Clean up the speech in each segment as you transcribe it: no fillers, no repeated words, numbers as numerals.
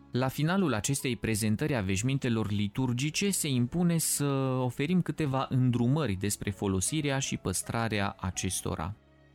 La finalul acestei prezentări a veșmintelor liturgice se impune să oferim câteva îndrumări despre folosirea și păstrarea acestora.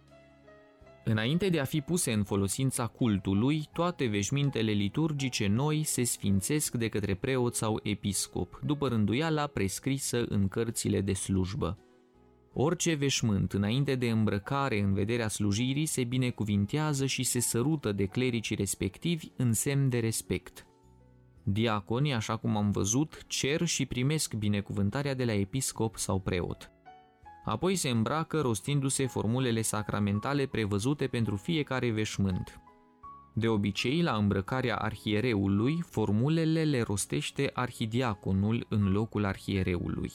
Înainte de a fi puse în folosința cultului, toate veșmintele liturgice noi se sfințesc de către preot sau episcop, după rânduiala prescrisă în cărțile de slujbă. Orice veșmânt, înainte de îmbrăcare în vederea slujirii, se binecuvintează și se sărută de clericii respectivi în semn de respect. Diaconii, așa cum am văzut, cer și primesc binecuvântarea de la episcop sau preot. Apoi se îmbracă rostindu-se formulele sacramentale prevăzute pentru fiecare veșmânt. De obicei, la îmbrăcarea arhiereului, formulele le rostește arhidiaconul în locul arhiereului.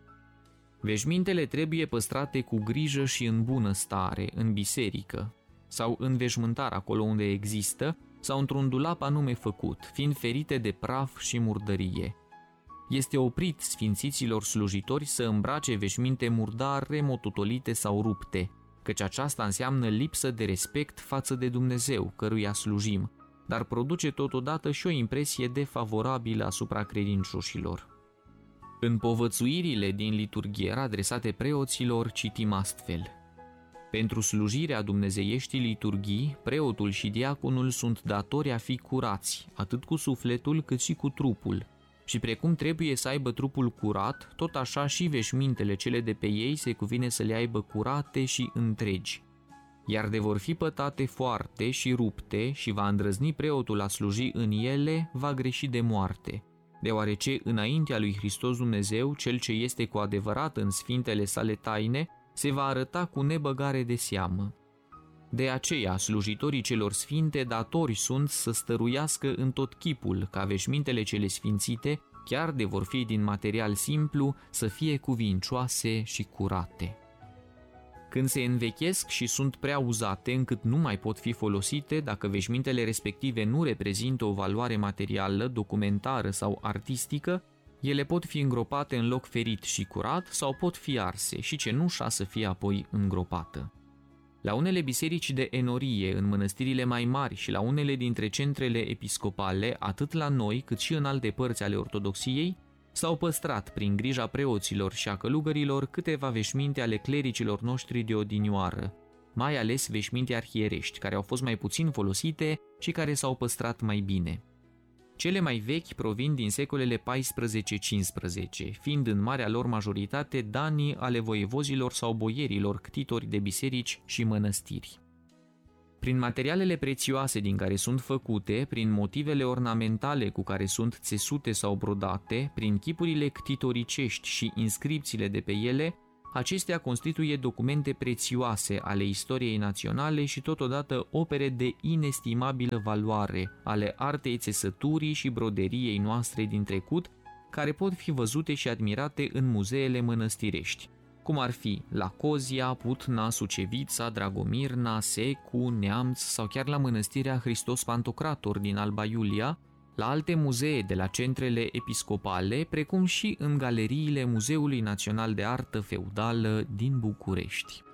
Veșmintele trebuie păstrate cu grijă și în bună stare, în biserică, sau în veșmântar acolo unde există, sau într-un dulap anume făcut, fiind ferite de praf și murdărie. Este oprit sfințiților slujitori să îmbrace veșminte murdare, mototolite sau rupte, căci aceasta înseamnă lipsă de respect față de Dumnezeu, căruia slujim, dar produce totodată și o impresie defavorabilă asupra credincioșilor. În povățuirile din liturghier adresate preoților citim astfel: pentru slujirea dumnezeieștii liturghii, preotul și diaconul sunt datori a fi curați, atât cu sufletul cât și cu trupul, și precum trebuie să aibă trupul curat, tot așa și veșmintele cele de pe ei se cuvine să le aibă curate și întregi. Iar de vor fi pătate foarte și rupte și va îndrăzni preotul a sluji în ele, va greși de moarte, deoarece înaintea lui Hristos Dumnezeu, cel ce este cu adevărat în sfintele sale taine, se va arăta cu nebăgare de seamă. De aceea, slujitorii celor sfinte datori sunt să stăruiască în tot chipul ca veșmintele cele sfințite, chiar de vor fi din material simplu, să fie cuvincioase și curate. Când se învechesc și sunt prea uzate încât nu mai pot fi folosite, dacă veșmintele respective nu reprezintă o valoare materială, documentară sau artistică, ele pot fi îngropate în loc ferit și curat sau pot fi arse și cenușa să fie apoi îngropată. La unele biserici de enorie, în mănăstirile mai mari și la unele dintre centrele episcopale, atât la noi cât și în alte părți ale ortodoxiei, s-au păstrat prin grija preoților și a călugărilor câteva veșminte ale clericilor noștri de odinioară, mai ales veșminte arhierești, care au fost mai puțin folosite și care s-au păstrat mai bine. Cele mai vechi provin din secolele 14-15, fiind în marea lor majoritate danii ale voievozilor sau boierilor ctitori de biserici și mănăstiri. Prin materialele prețioase din care sunt făcute, prin motivele ornamentale cu care sunt țesute sau brodate, prin chipurile ctitoricești și inscripțiile de pe ele, acestea constituie documente prețioase ale istoriei naționale și totodată opere de inestimabilă valoare ale artei țesăturii și broderiei noastre din trecut, care pot fi văzute și admirate în muzeele mănăstirești, cum ar fi la Cozia, Putna, Sucevița, Dragomirna, Secu, Neamț sau chiar la mănăstirea Hristos Pantocrator din Alba Iulia, la alte muzee de la centrele episcopale, precum și în galeriile Muzeului Național de Artă Feudală din București.